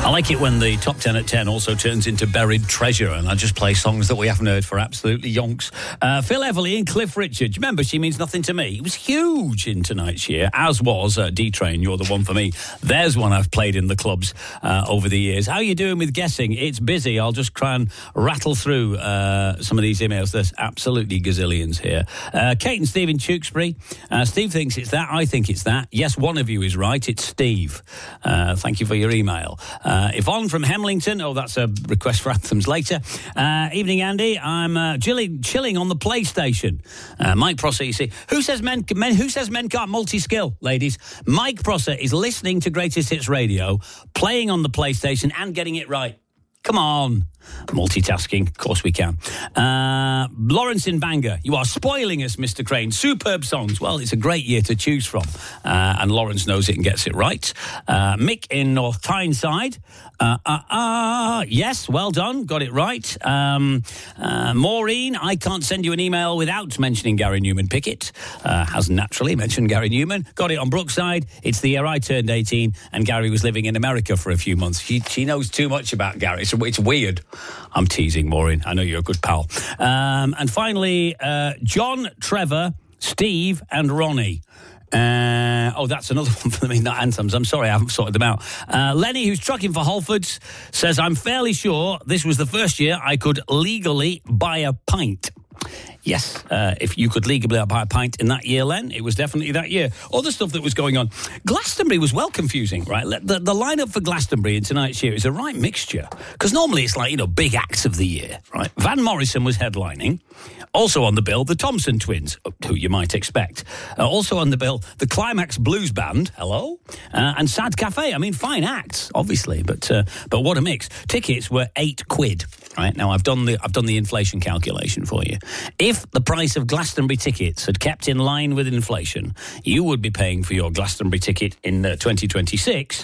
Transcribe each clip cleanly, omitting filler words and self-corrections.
I like it when the top 10 at 10 also turns into buried treasure, and I just play songs that we haven't heard for absolutely yonks. Phil Everly and Cliff Richard. Remember, She Means Nothing to Me. It was huge in tonight's year, as was D-Train, You're the One for Me. There's one I've played in the clubs over the years. How are you doing with guessing? It's busy. I'll just try and rattle through some of these emails. There's absolutely gazillions here. Kate and Steve in Tewkesbury. Steve thinks it's that. I think it's that. Yes, one of you is right. It's Steve. Thank you for your email. Yvonne from Hemlington. Oh, that's a request for anthems later. Evening, Andy. I'm chilling on the PlayStation. Mike Prosser, you see. Who says men can't multi-skill, ladies? Mike Prosser is listening to Greatest Hits Radio, playing on the PlayStation and getting it right. Come on. Multitasking, of course we can. Lawrence in Bangor, you are spoiling us, Mr. Crane. Superb songs. Well, it's a great year to choose from. And Lawrence knows it and gets it right. Mick in North Tyneside. Yes, well done. Got it right. Maureen, I can't send you an email without mentioning Gary Newman Pickett. Has naturally mentioned Gary Newman. Got it on Brookside. It's the year I turned 18 and Gary was living in America for a few months. She knows too much about Gary. It's weird. I'm teasing, Maureen. I know you're a good pal. And finally, John, Trevor, Steve and Ronnie. That's another one for the Midnight Anthems. I'm sorry, I haven't sorted them out. Lenny, who's trucking for Halfords, says, I'm fairly sure this was the first year I could legally buy a pint. Yes, if you could legally buy a pint in that year, Len, it was definitely that year. Other stuff that was going on. Glastonbury was well confusing, right? The lineup for Glastonbury in tonight's year is a right mixture. Because normally it's like, big acts of the year, right? Van Morrison was headlining. Also on the bill, the Thompson Twins, who you might expect. Also on the bill, the Climax Blues Band, hello? And Sad Cafe. I mean, fine acts, obviously, but what a mix. Tickets were £8, right? Now, I've done the inflation calculation for you. If the price of Glastonbury tickets had kept in line with inflation, you would be paying for your Glastonbury ticket in 2026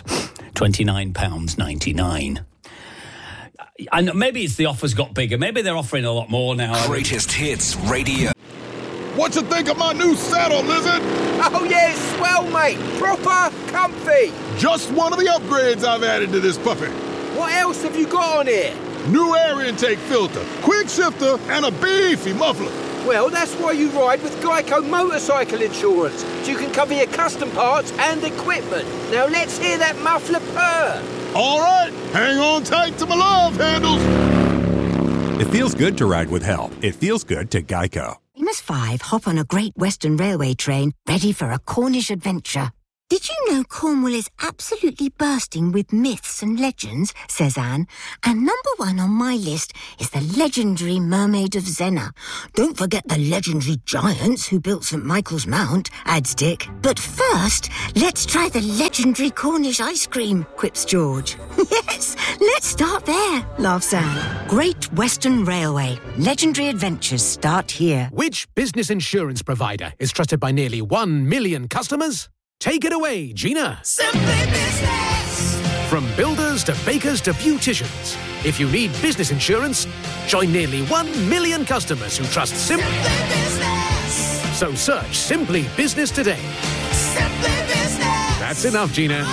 £29.99. And maybe it's the offers got bigger. Maybe they're offering a lot more now. Greatest Hits Radio. What you think of my new saddle, Lizard? Oh, yeah, swell, mate. Proper comfy. Just one of the upgrades I've added to this puppy. What else have you got on here? New air intake filter, quick shifter, and a beefy muffler. Well, that's why you ride with Geico Motorcycle Insurance, so you can cover your custom parts and equipment. Now let's hear that muffler purr. All right, hang on tight to my love handles. It feels good to ride with help. It feels good to Geico. Amos 5 hop on a Great Western Railway train ready for a Cornish adventure. Did you know Cornwall is absolutely bursting with myths and legends, says Anne, and number one on my list is the legendary Mermaid of Zena. Don't forget the legendary giants who built St Michael's Mount, adds Dick. But first, let's try the legendary Cornish ice cream, quips George. Yes, let's start there, laughs Anne. Great Western Railway. Legendary adventures start here. Which business insurance provider is trusted by nearly 1 million customers? Take it away, Gina. Simply Business. From builders to bakers to beauticians. If you need business insurance, join nearly 1 million customers who trust Simply Business. So search Simply Business today. Simply Business. That's enough, Gina.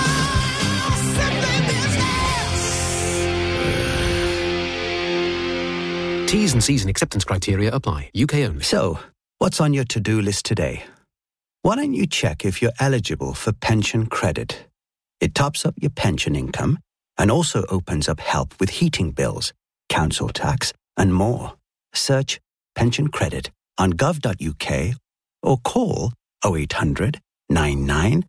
Simply Business. T's and C's and acceptance criteria apply. UK only. So, what's on your to-do list today? Why don't you check if you're eligible for pension credit? It tops up your pension income and also opens up help with heating bills, council tax, and more. Search pension credit on gov.uk or call 0800 99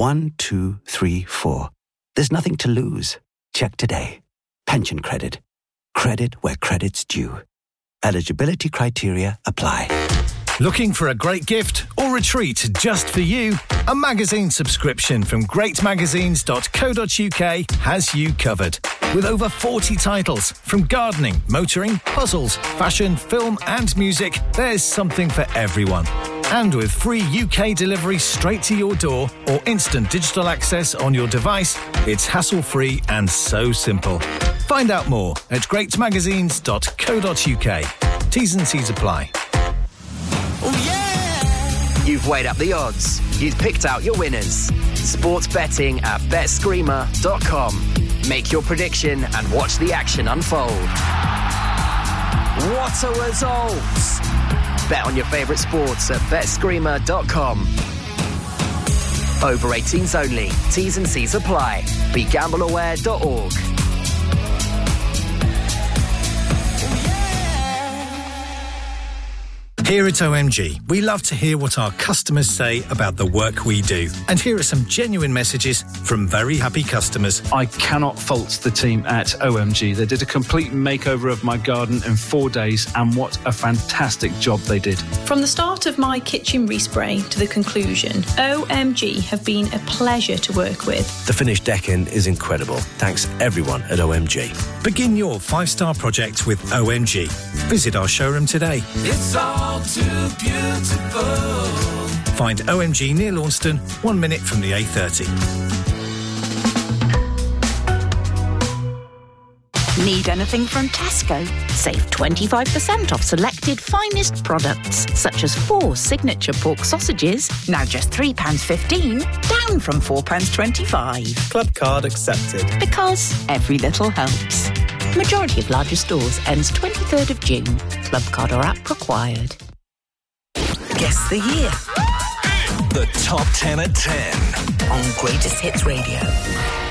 1234. There's nothing to lose. Check today. Pension credit. Credit where credit's due. Eligibility criteria apply. Looking for a great gift or retreat just for you? A magazine subscription from greatmagazines.co.uk has you covered. With over 40 titles from gardening, motoring, puzzles, fashion, film and music, there's something for everyone. And with free UK delivery straight to your door or instant digital access on your device, it's hassle-free and so simple. Find out more at greatmagazines.co.uk. T's and C's apply. Oh, yeah! You've weighed up the odds. You've picked out your winners. Sports betting at betscreamer.com. Make your prediction and watch the action unfold. What are results? Bet on your favourite sports at betscreamer.com. Over 18s only. T's and C's apply. BeGambleAware.org. Here at OMG, we love to hear what our customers say about the work we do. And here are some genuine messages from very happy customers. I cannot fault the team at OMG. They did a complete makeover of my garden in 4 days, and what a fantastic job they did. From the start of my kitchen respray to the conclusion, OMG have been a pleasure to work with. The finished decking is incredible. Thanks everyone at OMG. Begin your 5-star project with OMG. Visit our showroom today. It's all too beautiful. Find OMG near Launceston, 1 minute from the A30. Need anything from Tesco? Save 25% off selected finest products, such as 4 signature pork sausages, now just £3.15, down from £4.25. Club card accepted. Because every little helps. Majority of larger stores ends 23rd of June. Club card or app required. Guess the year. The Top 10 at 10. On Greatest Hits Radio.